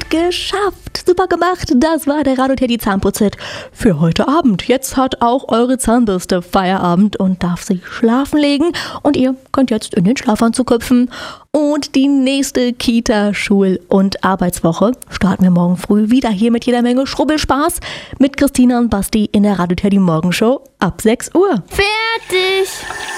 geschafft. Super gemacht. Das war der Radio-Teddy Zahnputz-Hit für heute Abend. Jetzt hat auch eure Zahnbürste Feierabend und darf sich schlafen legen. Und ihr könnt jetzt in den Schlafanzug hüpfen. Und die nächste Kita-, Schul- und Arbeitswoche starten wir morgen früh wieder hier mit jeder Menge Schrubbelspaß mit Christina und Basti in der Radio-Teddy Morgenshow ab 6 Uhr. Fertig!